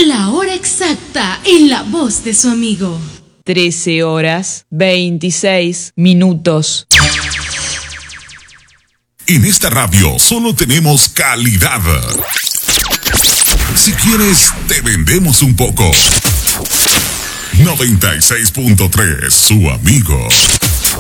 La hora exacta en la voz de su amigo. 13 horas 26 minutos. En esta radio solo tenemos calidad. Si quieres, te vendemos un poco. 96.3, su amigo.